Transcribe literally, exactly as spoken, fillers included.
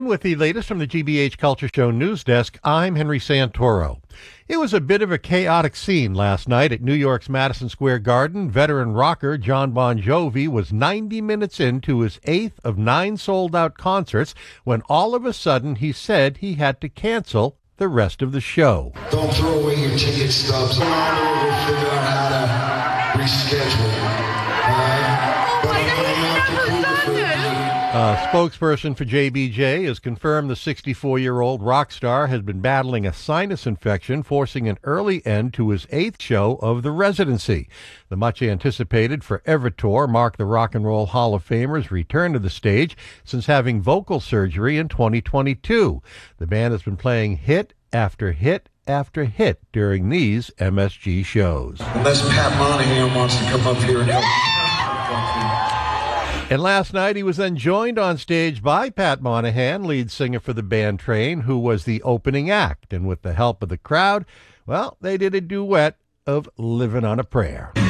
With the latest from the G B H Culture Show news desk, I'm Henry Santoro. It was a bit of a chaotic scene last night at New York's Madison Square Garden. Veteran rocker Jon Bon Jovi was ninety minutes into his eighth of nine sold-out concerts when all of a sudden he said he had to cancel the rest of the show. Don't throw away your ticket stubs. We'll figure out how to reschedule. Uh, but I'm going to have to prove it for you. A spokesperson for J B J has confirmed the sixty-four-year-old rock star has been battling a sinus infection, forcing an early end to his eighth show of the residency. The much-anticipated Forever Tour marked the Rock and Roll Hall of Famer's return to the stage since having vocal surgery in twenty twenty-two. The band has been playing hit after hit after hit during these M S G shows. Unless Pat Monahan wants to come up here and help. And last night he was then joined on stage by Pat Monahan, lead singer for the band Train, who was the opening act. And with the help of the crowd, well, they did a duet of Living on a Prayer.